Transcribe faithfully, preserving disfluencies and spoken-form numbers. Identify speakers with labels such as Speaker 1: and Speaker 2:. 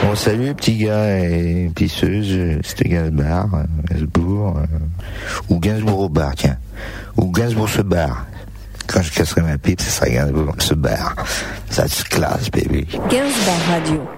Speaker 1: Bon, salut, petit gars et pisseuse, c'était Gainsbourg, Gainsbourg, euh, ou Gainsbourg au bar, tiens. Ou Gainsbourg se barre. Quand je casserai ma pipe, ce sera Gainsbourg se barre. That's class, baby.
Speaker 2: Gainsbourg Radio.